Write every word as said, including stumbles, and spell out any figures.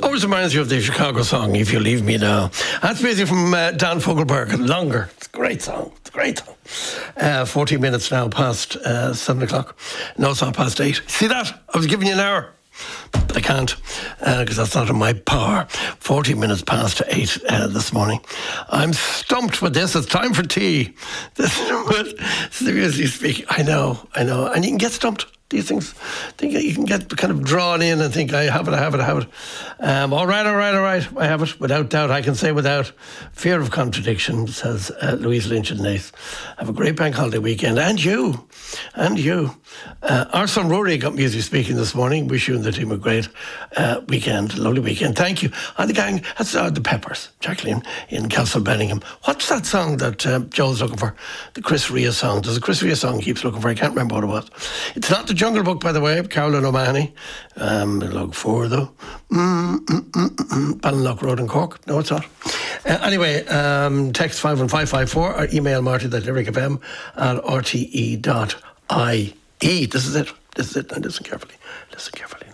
Always reminds you of the Chicago song, If You Leave Me Now. That's music from uh, Dan Fogelberg, Longer. It's a great song. It's a great song. Uh, fourteen minutes now past uh, seven o'clock. No, it's not past eight. See that? I was giving you an hour. But I can't, because uh, that's not in my power. fourteen minutes past eight uh, this morning. I'm stumped with this. It's time for tea. This, seriously speaking, I know, I know. And you can get stumped. These things, think you can get kind of drawn in and think, I have it, I have it, I have it. Um, all right, all right, all right, I have it. Without doubt, I can say without fear of contradiction, says uh, Louise Lynch and Nath. Have a great bank holiday weekend. And you, and you. Uh, our son Rory got music speaking this morning. Wish you and the team a great uh, weekend, lovely weekend. Thank you. And the gang, that's uh, the Peppers, Jacqueline in Castle Benningham. What's that song that uh, Joel's looking for? The Chris Rea song. There's a Chris Rea song he keeps looking for. I can't remember what it was. It's not the Jungle Book, by the way, Carolyn O'Mahony. Um, look for though. Mm, mm, mm, mm, Ballinlough Road in Cork. No, it's not. Uh, anyway, um, text five one five five four or email martin at lyricfm at r t e dot i e. This is it. This is it. Now listen carefully. Listen carefully.